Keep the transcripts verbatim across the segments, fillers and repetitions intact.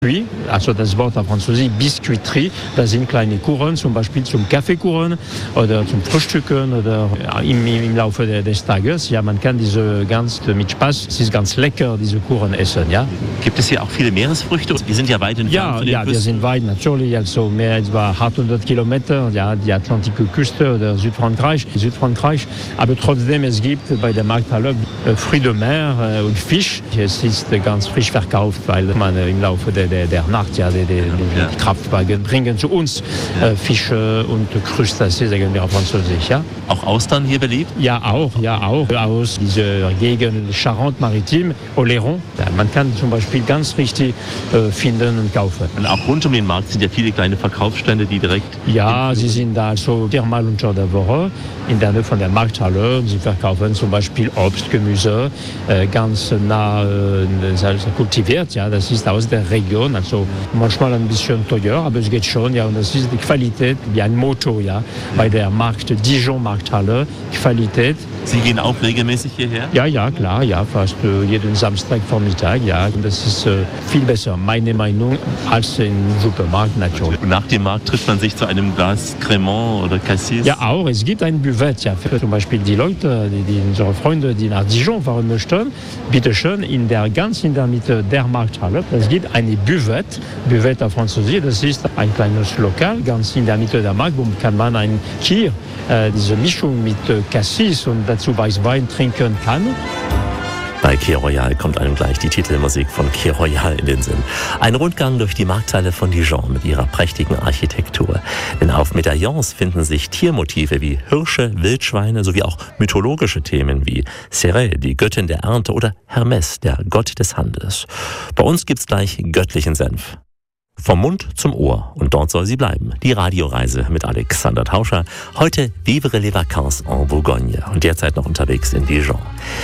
Biscuit, also das Wort auf Französisch Biscuiterie, das sind kleine Kuchen, zum Beispiel zum Kaffeekuchen oder zum Frühstücken oder im, im Laufe des Tages. Ja, man kann diese ganz mit Spaß, es ist ganz lecker, diese Kuchen essen. Ja. Gibt es hier auch viele Meeresfrüchte? Wir sind ja weit entfernt ja, von den Ja, wir sind weit natürlich, also mehr als achthundert Kilometer, ja, die atlantische Küste oder Südfrankreich, Südfrankreich. Aber trotzdem, es gibt bei der Markthalle Fruits de mer und Fisch. Es ist ganz frisch verkauft, weil man im Laufe der Der, der Nacht, ja, die, die, die ja. Kraftwagen bringen zu uns ja. äh, Fische und Krustaceen, sagen wir auf Französisch. Ja. Auch Austern hier beliebt? Ja, auch, ja, auch. Aus dieser Gegend Charente-Maritime, Oléron. Ja, man kann zum Beispiel ganz richtig äh, finden und kaufen. Und auch rund um den Markt sind ja viele kleine Verkaufsstände, die direkt... Ja, sie sind da so viermal unter der Woche in der Nähe von der Markthalle. Sie verkaufen zum Beispiel Obst, Gemüse, äh, ganz nah äh, kultiviert. Ja, das ist aus der Region. Also manchmal ein bisschen teuer, aber es geht schon. Ja, und das ist die Qualität, wie ein Motto, ja, bei der Markt Dijon Markthalle. Qualität. Sie gehen auch regelmäßig hierher? Ja, ja, klar, ja, fast äh, jeden Samstagvormittag, ja. Und das ist äh, viel besser, meine Meinung, als im Supermarkt natürlich. Und nach dem Markt trifft man sich zu einem Glas Cremant oder Cassis? Ja, auch. Es gibt ein Buvette, ja, für zum Beispiel die Leute, die, die unsere Freunde, die nach Dijon fahren möchten, bitte schön, in der ganz in der Mitte der Markthalle. Es gibt eine Buvette, Buvette auf Französisch, das ist ein kleines Lokal, ganz in der Mitte der Markt, wo kann man ein Kier, äh, diese Mischung mit äh, Cassis und dazu Weißwein trinken kann. Bei Quai Royal kommt einem gleich die Titelmusik von Quai Royal in den Sinn. Ein Rundgang durch die Markthalle von Dijon mit ihrer prächtigen Architektur. Denn auf Medaillons finden sich Tiermotive wie Hirsche, Wildschweine sowie auch mythologische Themen wie Cérès, die Göttin der Ernte, oder Hermès, der Gott des Handels. Bei uns gibt's gleich göttlichen Senf. Vom Mund zum Ohr. Und dort soll sie bleiben. Die Radioreise mit Alexander Tauscher. Heute Vivre les vacances en Bourgogne. Und derzeit noch unterwegs in Dijon.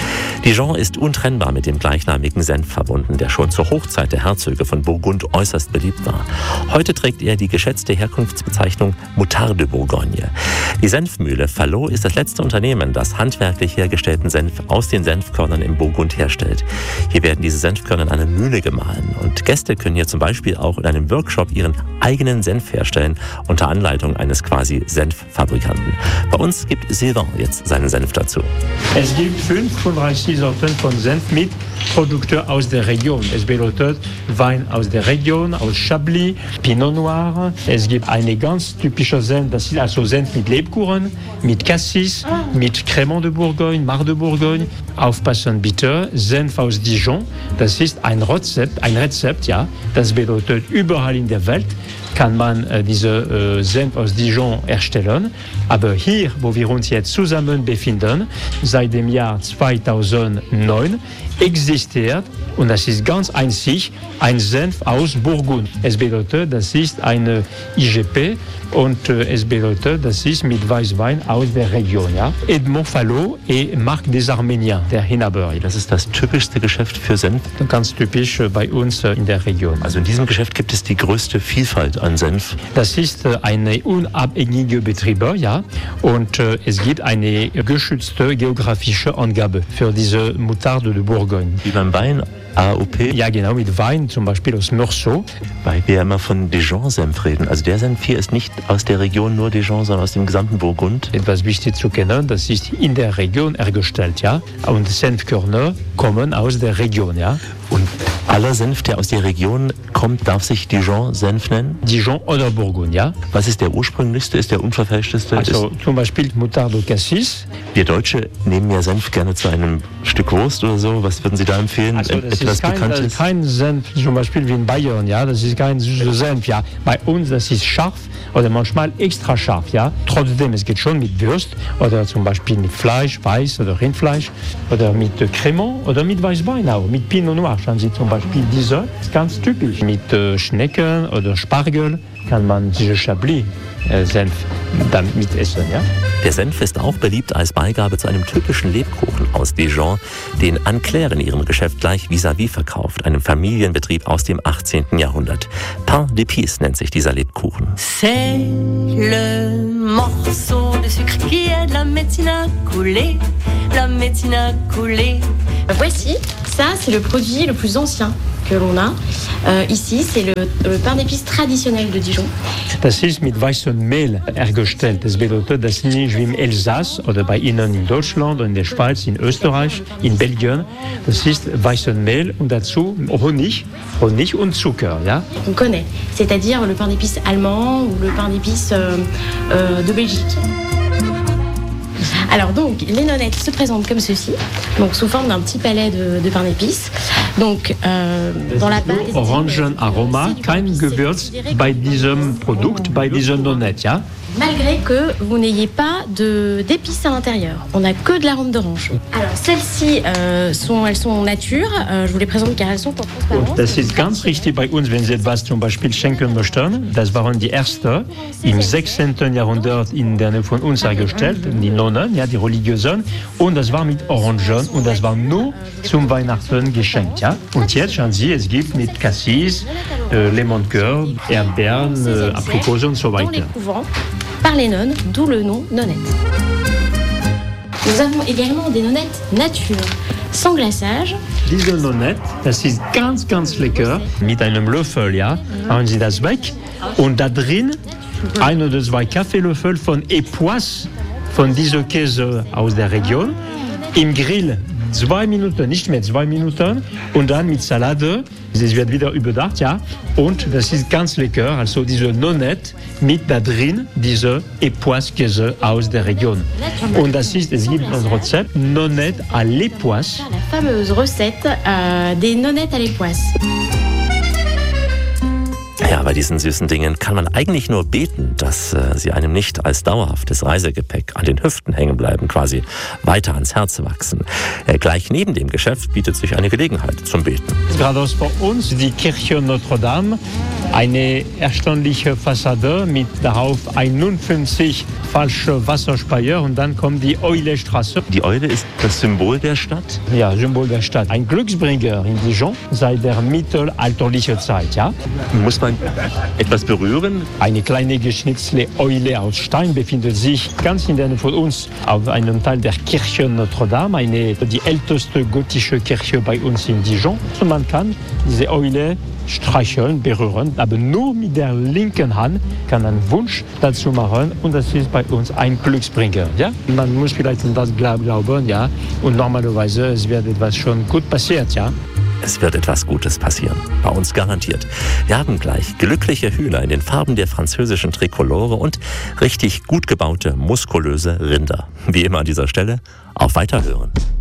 Dijon ist untrennbar mit dem gleichnamigen Senf verbunden, der schon zur Hochzeit der Herzöge von Burgund äußerst beliebt war. Heute trägt er die geschätzte Herkunftsbezeichnung Moutarde de Bourgogne. Die Senfmühle Fallot ist das letzte Unternehmen, das handwerklich hergestellten Senf aus den Senfkörnern im Burgund herstellt. Hier werden diese Senfkörner in einer Mühle gemahlen. Und Gäste können hier zum Beispiel auch in einem Workshop ihren eigenen Senf herstellen, unter Anleitung eines quasi Senffabrikanten. Bei uns gibt Sylvain jetzt seinen Senf dazu. Es gibt fünfunddreißig Sorten von Senf mit Produkten aus der Region. Es bedeutet Wein aus der Region, aus Chablis, Pinot Noir. Es gibt eine ganz typische Senf, das ist also Senf mit Lebkuchen, mit Cassis, mit Cremant de Bourgogne, Mar de Bourgogne. Aufpassen bitte, Senf aus Dijon, das ist ein Rezept, ein Rezept, ja. Das bedeutet, überall in der Welt kann man äh, diese äh, Senf aus Dijon erstellen. Aber hier, wo wir uns jetzt zusammen befinden, seit dem Jahr zweitausendneun, existiert, und das ist ganz einzig, ein Senf aus Burgund. Es bedeutet, das ist eine I G P und äh, es bedeutet, das ist mit Weißwein aus der Region. Ja? Edmond Fallot et Marc des Arméniens, der Inhaber. Das ist das typischste Geschäft für Senf? Ganz typisch äh, bei uns äh, in der Region. Also in diesem Geschäft gibt es die größte Vielfalt an Senf? Das ist äh, eine unabhängige Betrieb, ja, und äh, es gibt eine geschützte geografische Angabe für diese Moutarde de Bourgogne. Wie beim Wein? A O P? Ja, genau, mit Wein, zum Beispiel aus Meursault. Weil wir immer von Dijon-Senf reden. Also der Senf hier ist nicht aus der Region nur Dijon, sondern aus dem gesamten Burgund. Etwas wichtig zu kennen, das ist in der Region hergestellt, ja. Und Senfkörner kommen aus der Region, ja. Und aller Senf, der aus der Region kommt, darf sich Dijon-Senf nennen? Dijon oder Bourgogne, ja. Was ist der ursprünglichste, ist der unverfälschteste? Also ist zum Beispiel Moutarde Cassis. Wir Deutsche nehmen ja Senf gerne zu einem Stück Wurst oder so. Was würden Sie da empfehlen? Also das Etwas ist kein, Bekanntes? Das ist kein Senf, zum Beispiel wie in Bayern, ja. Das ist kein süßer Senf, ja. Bei uns, das ist scharf oder manchmal extra scharf, ja. Trotzdem, es geht schon mit Würst oder zum Beispiel mit Fleisch, Weiß oder Rindfleisch oder mit Cremant oder mit Weißwein auch, mit Pinot Noir. Schauen Sie zum Beispiel diese, ist ganz typisch. Mit äh, Schnecken oder Spargel kann man diese Chablis-Senf damit essen, ja. Der Senf ist auch beliebt als Beigabe zu einem typischen Lebkuchen aus Dijon, den Anne Claire in ihrem Geschäft gleich vis-à-vis verkauft, einem Familienbetrieb aus dem achtzehnten Jahrhundert. Pain d'épices nennt sich dieser Lebkuchen. C'est le morceau de sucre qui aide la médecine à couler, la médecine à couler. Voici Ça, c'est le produit le plus ancien que l'on a. Euh, ici, c'est le, le pain d'épices traditionnel de Dijon. Das ist mit weißem Mehl hergestellt. Das bedeutet, das ist nicht wie im Elsass oder bei Ihnen in Deutschland, in der Schweiz, in Österreich, in Belgien. Das ist weißes Mehl und dazu Honig, Honig und Zucker. Ja? On connaît, c'est-à-dire le pain d'épices allemand ou le pain d'épices euh, euh, de Belgique. Alors donc, les nonnettes se présentent comme ceci, donc sous forme d'un petit palais de, de pain d'épices. Donc, euh, dans la base... Orangenaroma, kein Gewürz bei diesem Produkt, bei dieser Nonnette, ja? Malgré que vous n'ayez pas de, d'épices à l'intérieur. On n'a que de l'arôme d'orange. Alors, celles-ci, euh, sont, elles sont nature. Euh, je vous les présente car elles sont en transparence. Und das ist ganz richtig bei uns, wenn Sie etwas zum Beispiel schenken möchten. Das waren die ersten im sechzehnten Jahrhundert in der Nähe von uns hergestellt, die Nonnen, ja, die Religiösen. Und das war mit Orangen und das war nur zum Weihnachten geschenkt. Ja? Und jetzt schauen Sie, es gibt mit Cassis, äh, Lemoncoeur, Erdbeeren, äh, Aprikose und so weiter. Par les nonnes, d'où le nom nonnette. Nous avons également des nonnettes nature, sans glaçage. Diese Nonnette, das ist ganz, ganz lecker. Mit einem Löffel, ja, haben Sie das weg. Und da drin ein oder zwei Kaffeelöffel von Epoisse, von diesem Käse aus der Region. Im Grill zwei Minuten, nicht mehr zwei Minuten. Und dann mit Salate. Es wird wieder überdacht, ja. Und das ist ganz lecker. Also diese Nonnette mit da drin, diese Epoisse-Käse aus der Region. Und das ist, es gibt ein Rezept, Nonnette à l'époisse. La fameuse recette euh, des nonnettes à l'époisse. Ja, bei diesen süßen Dingen kann man eigentlich nur beten, dass äh, sie einem nicht als dauerhaftes Reisegepäck an den Hüften hängen bleiben, quasi weiter ans Herz wachsen. Äh, gleich neben dem Geschäft bietet sich eine Gelegenheit zum Beten. Geradeaus vor uns die Kirche Notre Dame, eine erstaunliche Fassade mit darauf einundfünfzig falsche Wasserspeier und dann kommt die Eulestraße. Die Eule ist das Symbol der Stadt? Ja, Symbol der Stadt. Ein Glücksbringer in Dijon seit der mittelalterlichen Zeit, ja. Muss man etwas berühren? Eine kleine geschnitzte Eule aus Stein befindet sich ganz in der Nähe von uns auf einem Teil der Kirche Notre Dame, eine, die älteste gotische Kirche bei uns in Dijon. Und man kann diese Eule streicheln, berühren, aber nur mit der linken Hand kann man einen Wunsch dazu machen und das ist bei uns ein Glücksbringer. Ja? Man muss vielleicht an das glauben, ja, und normalerweise es wird etwas schon gut passiert, ja. Es wird etwas Gutes passieren. Bei uns garantiert. Wir haben gleich glückliche Hühner in den Farben der französischen Trikolore und richtig gut gebaute, muskulöse Rinder. Wie immer an dieser Stelle, auf Weiterhören.